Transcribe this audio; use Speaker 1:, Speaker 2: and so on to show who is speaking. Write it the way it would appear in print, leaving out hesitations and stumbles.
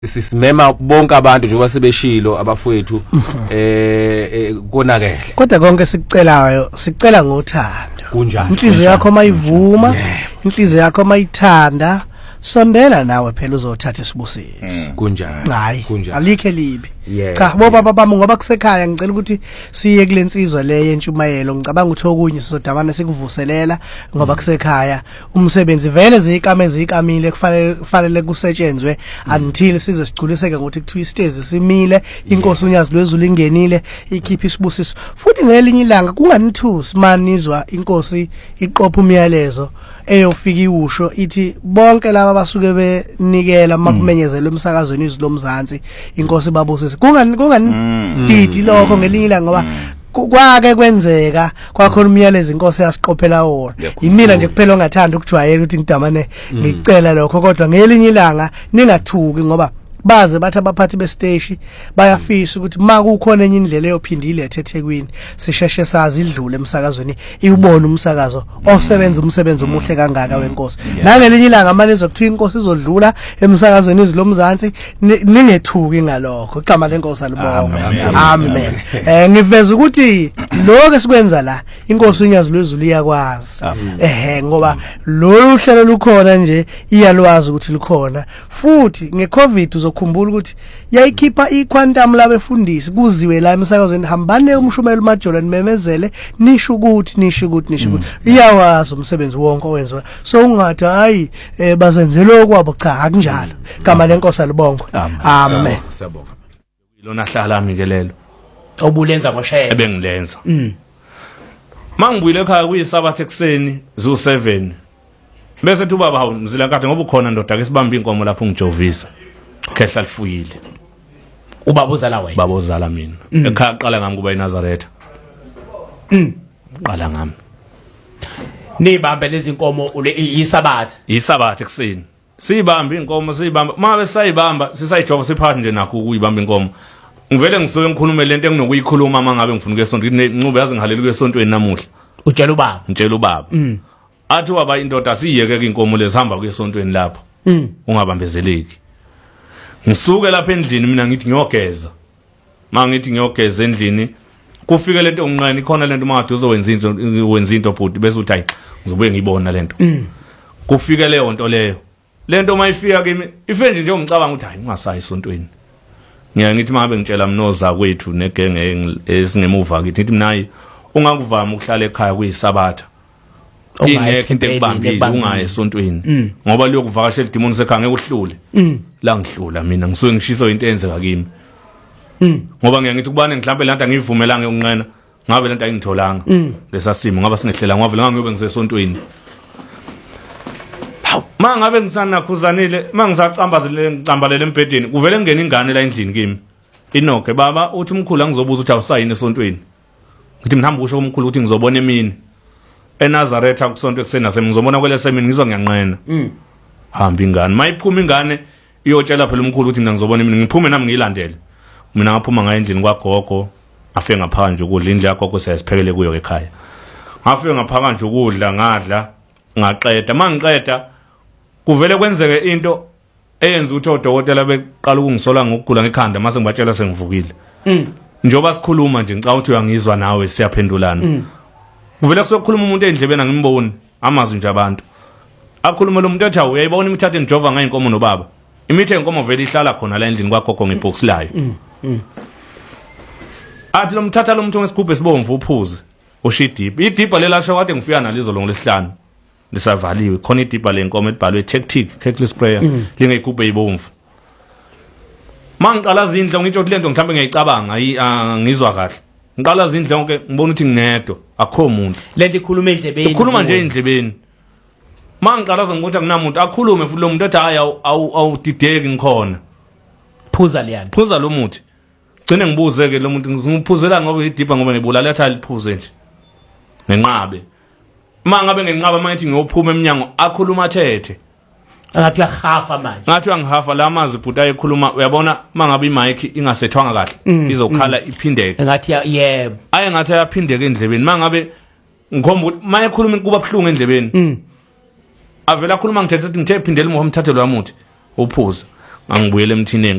Speaker 1: Sisimema bonke abantu njengoba sebeshilo abafowethu konakele.
Speaker 2: Kodwa konke sikucelayo sicela ngothando.
Speaker 1: Kunjani?
Speaker 2: Inhliziyo yakho mayivuma, inhliziyo yakho mayithanda, sondela nawe phela uzothatha isibusisi.
Speaker 1: Kunjani?
Speaker 2: Hayi,
Speaker 1: kunjani?
Speaker 2: Alikhe libi. Cha baba bami ngoba kusekhaya ngicela ukuthi siye kulensizwa le yentshumayelo ngicabanga ukuthi okunye sizodamana sikuvuselela ngoba kusekhaya umsebenzi vele zikamile kufanele kusetshenzwe until size sigculiseke ngokuthi kuthiwa isitezi simile inkosi unyazi lwezulu ingenile ikhipha isibusiso futhi ngelinye ilanga kunganithusi manizwa inkosi iqopha umyalezo eyofika iwusho ithi bonke laba basuke benikela makumenyezelwe emsakazweni izwi lomzansi inkosi babusise kungani didi lokho ngelinye ilanga ngoba kwake kwenzeka kwakhona umyalezo inkosi yasiqophela wona yimina nje kuphela ongathanda ukujwayela ukuthi ngidamane ngicela lokho kodwa ngelinye ilanga ningathuki ngoba baze bathi abaphathi bestation bayafisa ukuthi makukhona enye indlela eyophindile eThekwini sisheshe sazi idlule emsakazweni iwubona umsakazo osebenza umsebenzi omuhle kangaka wenkosi nangelinye ilanga manje izokuthiwa inkosi izodlula emsakazweni izilomzansi ningethuki ngalokho igama lenkosi alibonga amen ngiveza ukuthi lokho esikwenza la inkosi unyazi lwezulu iyakwazi ngoba lo hlelo lukhona nje iyalwazi ukuthi likhona futhi ngeCovid ukhumbula ukuthi yayikhipha iquantum labefundisi kuziwe la emsakazweni hambane umshumela uMajola nimemezele nisho ukuthi iyawazi umsebenzi wonke owenziwa so ungathi hayi bazenzelwe kwabo cha akunjalo igama lenkosi alibonga amen
Speaker 1: siyabonga ilona hlala lami ke lelo
Speaker 3: obulenza ngoshaya
Speaker 1: ebengilenza mangibuyile ekhaya kuyisabatha ekseni zo7 bese thi ubaba hawu mzila kade ngoba ukhona ndoda ke sibamba inkomo lapho ngijovisa khehla lifuyile
Speaker 3: ubabuzala wena
Speaker 1: babozala mina ekhaya qala ngami kuba eNazaretha qala ngami
Speaker 3: nibambe lezi inkomo ule isabatha
Speaker 1: ekseni sibamba inkomo sibamba mabe sayibamba sisayijova siphakathi nje nakho ukuyibamba inkomo ngivele ngisuke ngikhulume lento enginokuyikhuluma mangabe ngifuna ukuyesonto ngincube yazi ngihalele kuyesontweni namuhla ngitshela ubaba athi waba indoda siyeke ke inkomo lezihamba kuyesontweni lapho ungabambezeleki ngisuke lapha endlini mina ngithi ngiyogeza mangithi ngiyogeza endlini kufike lento onqane ikhona lento mangade wenza into bhuti bese uthi hayi ngizobuye ngiyibona lento kufike leyo nto leyo lento mayifika kimi ife nje ngicabanga ukuthi hayi ungasayi esontweni ngiyathi mangabe ngitshela mnoza kwethu negenge esingemuva kithi ngithi mina ungakuvama ukuhlala ekhaya kuyisabatha ingekho into ekubambile ungaye esontweni ngoba lokuvakashela idemoni sekhaya ngeke uhlule la ngihlula mina ngisuke ngishiso into enzeka kimi ngoba ngiyangithi kubane mhlambe lanta ngivumelanga unqena ngabe lanta engitholanga lesasimo ngaba singehlela ngavela ngiyobe ngisesontweni mangabe ngisanakhuzanile mangisacambazele ngicambalele embedeni kuvele ngene ingane la endlini kimi inoke baba uthi umkhulu angizobuza ukuthi awusayini esontweni ngithi mhamba usho umkhulu ukuthi ngizobona emini eNazaretha kusonto ekseni ngizobona kwele semini ngizwa ngiyanqena hamba ingane mayiphuma ingane iyotshela phela umkhulu ukuthi mina ngizobona emini ngiphume nami ngiyilandele mina ngaphuma ngaye endlini kwagogo afike ngaphanje ukudla indlu yakho sesiphekele kuyo ekhaya ngafike ngaphakanje ukudla ngadla ngaqeda mangiqeda kuvele kwenzeke into eyenza ukuthi odokotela beqala ukungisola ngokugula ngekhanda mase ngibatshela sengivukile njoba sikhuluma nje ngicabanga ukuthi uyangizwa nawe siyaphendulana kuvele kusokhuluma umuntu endlebeni angimboni amazwi nje abantu akhuluma lo muntu ethi uyayibona imithathe ngijova ngayo inkomo nobaba imithe inkomo vele ihlala khona la endlini kwagogo ngebox layo athi lo mthatha lo muntu ngesigubhe sibomvu uphuze ushidipa idipa lelasho kade ngifika nalizo lo ngolesihlanu lisavaliwe khona idipa lenkomo elibhalwe tactic Keckley sprayer lingeyigubhe ibomvu mangiqala izindlo ngisho ukuthi lento mhlambe ngiyicabanga ngizwa kahle ngiqala izindlo zonke ngibona ukuthi ngingedwa akho umuntu
Speaker 3: lento ikhuluma endlebeni
Speaker 1: ukhuluma nje endlebeni mangiqala ukuthi akunamuntu akhulume futhi lo muntu ethi hayi awudideki ngikhona phuza lo muthi gcine ngibuze ke lo muntu ngiphuzela ngoba idipa ngoba ngibulala ethi aliphuze nje ngenqabe mangabe ngenqaba mangithi ngiyophuma eminyango akhuluma athethe
Speaker 3: ngathi uyahafa manje
Speaker 1: ngathi uyangihafa la amazwi bhuta ekhuluma uyabona mangabe imic ingasethwanga kahle izokhala iphindeke
Speaker 3: ngathi yebo
Speaker 1: ngathi ayaphindeke endlebeni mangabe ngikhomba ukuthi mayekhuluma kuba buhlungu endlebeni avela khuluma ngithethe ukuthi ngithe phindela umuthi umthathelo wamuthi uphuza angibuyele emthini